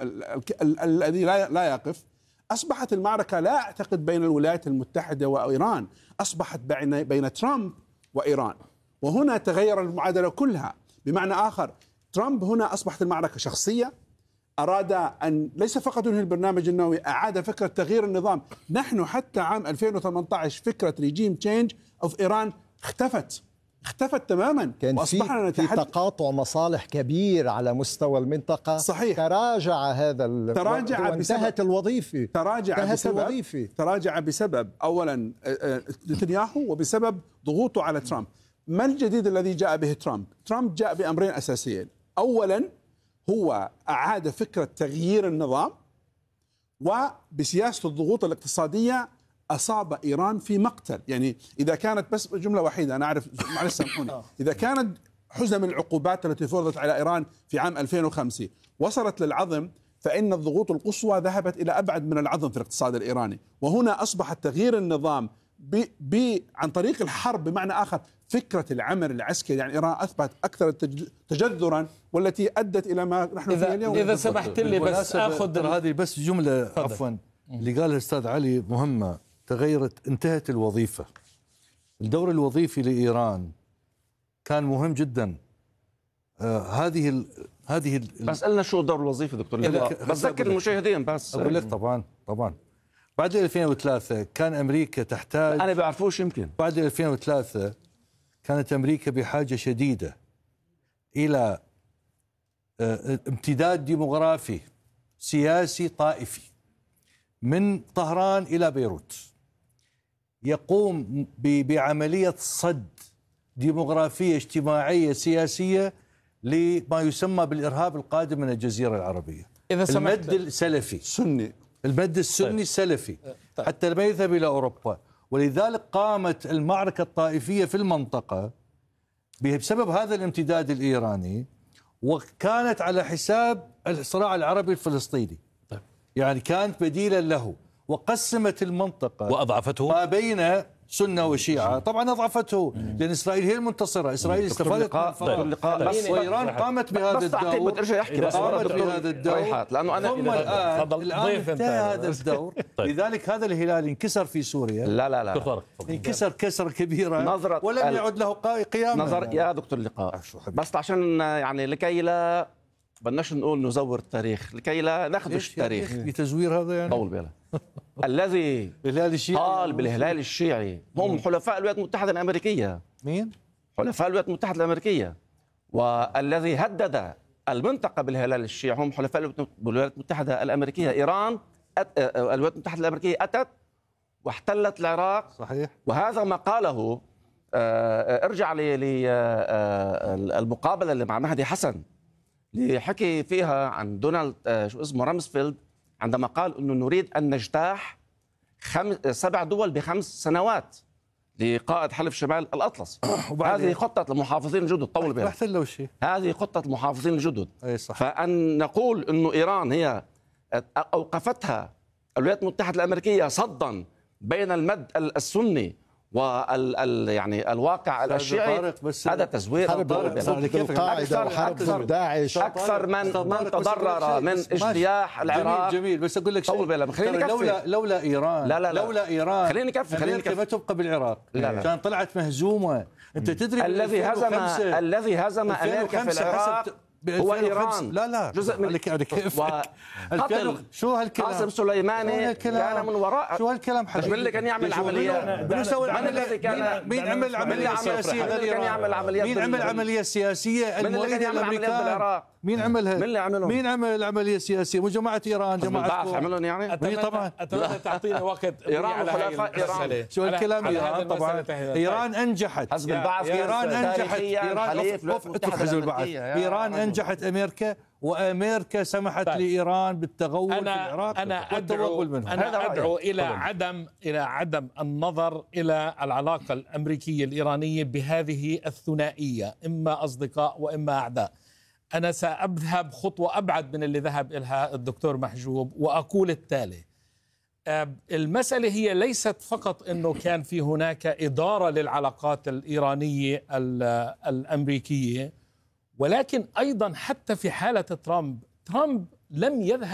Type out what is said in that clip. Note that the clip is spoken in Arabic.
الذي لا يقف. أصبحت المعركة لا أعتقد بين الولايات المتحدة وإيران، أصبحت بين ترامب وإيران، وهنا تغير المعادلة كلها. بمعنى آخر، ترامب هنا أصبحت المعركة شخصية، أراد أن ليس فقط ينهي البرنامج النووي، أعاد فكرة تغيير النظام. نحن حتى عام 2018 فكرة ريجيم تشينج أوف إيران اختفت تماما، كان في تقاطع مصالح كبير على مستوى المنطقة. صحيح. تراجع هذا وانتهت الوظيفة. تراجع بسبب أولا نتنياهو وبسبب ضغوطه على ترامب. ما الجديد الذي جاء به ترامب؟ ترامب جاء بأمرين أساسيين. أولا هو أعاد فكرة تغيير النظام، وبسياسة الضغوط الاقتصادية أصاب إيران في مقتل. يعني إذا كانت، بس جملة وحيدة أنا أعرف معلش سامحوني، إذا كانت حزم العقوبات التي فرضت على إيران في عام 2005 وصلت للعظم، فإن الضغوط القصوى ذهبت إلى أبعد من العظم في الاقتصاد الإيراني. وهنا أصبح تغيير النظام عن طريق الحرب، بمعنى آخر فكرة العمل العسكري. يعني إيران أثبت أكثر تجذرا، والتي أدت إلى ما نحن فيه اليوم. إذا سمحت لي بس أخذ هذه بس جملة عفوا اللي قالها الأستاذ علي مهمة. انتهت الوظيفة. الدور الوظيفي لإيران كان مهم جدا. هذه بس قلنا شو الدور الوظيفي دكتور لقاء، بس ذكر المشاهدين بس. أقول لك طبعا بعد 2003 كان أمريكا تحتاج، أنا بعرفوش يمكن بعد 2003 كانت أمريكا بحاجة شديدة إلى امتداد ديموغرافي سياسي طائفي من طهران إلى بيروت، يقوم بعملية صد ديموغرافية اجتماعية سياسية لما يسمى بالإرهاب القادم من الجزيرة العربية. المد السلفي المد السني السلفي حتى ما يذهب إلى أوروبا. ولذلك قامت المعركة الطائفية في المنطقة بسبب هذا الامتداد الإيراني، وكانت على حساب الصراع العربي الفلسطيني. يعني كانت بديلا له، وقسمت المنطقة وأضعفته ما بين سنة وشيعة. طبعا أضعفته لأن إسرائيل هي المنتصرة. إسرائيل استفادت من الفراغ، وإيران قامت بهذا الدور لأنه أنا ثم الآن انتهى هذا الدور. لذلك هذا الهلال انكسر في سوريا. لا انكسر كسرة كبيرة ولم يعد له قيامة. يا دكتور لقاء، بس عشان يعني لكي لا بدناش نقول نزور التاريخ، لكي لا نخدش التاريخ. بتزوير هذا يعني طول بالك. الذي قال بالهلال الشيعي هم حلفاء الولايات المتحدة الأمريكية. مين؟ حلفاء الولايات المتحدة الأمريكية. والذي هدد المنطقة بالهلال الشيعي هم حلفاء الولايات المتحدة الأمريكية. إيران الولايات المتحدة الأمريكية أتت واحتلت العراق. صحيح. وهذا ما قاله ارجع للمقابلة اللي مع مهدي حسن اللي حكي فيها عن دونالد شو اسمه رامسفيلد، عندما قال انه نريد ان نجتاح 7 دول ب5 سنوات لقائد حلف شمال الاطلس. هذه خطة المحافظين الجدد. طول بالك، هذه خطة المحافظين الجدد. فان نقول انه ايران هي اوقفتها الولايات المتحدة الامريكية صدا بين المد السني يعني الواقع الشيعي، هذا تزوير. حرب القاعدة وحرب داعش أكثر من تضرر من اجتياح العراق. جميل بس أقول لك لولا إيران لولا إيران خليني كفي ما تبقى بالعراق. كان طلعت مهزومة. أنت تدري الذي هزم أمريكا في العراق هو إيران. لا جزء من كيف شو هالكلام؟ قاسم سليماني كان من وراء. شو هالكلام حبيبي؟ من اللي كان يعمل عمليات؟ مين عمل عملية سياسية؟ مين عمل عملية سياسية؟ المؤيد الأمريكان. مين عملها؟ مين عمل عملية سياسية؟ مو جماعة إيران، جماعة عملهم يعني؟ طبعا. أتمنى تعطينا وقت. إيران وحلفاء إيران. شو هالكلام؟ إيران طبعا. إيران أنجحت. حزب البعث. إيران أنجحت. إيران أنجحت أمريكا، وأمريكا سمحت لإيران بالتغول في العراق. أنا أدعو إلى عدم النظر إلى العلاقة الأمريكية الإيرانية بهذه الثنائية، إما أصدقاء وإما أعداء. أنا سأذهب خطوة أبعد من اللي ذهب إلها الدكتور محجوب، وأقول التالي: المسألة هي ليست فقط أنه كان في هناك إدارة للعلاقات الإيرانية الأمريكية، ولكن أيضا حتى في حالة ترامب لم يذهب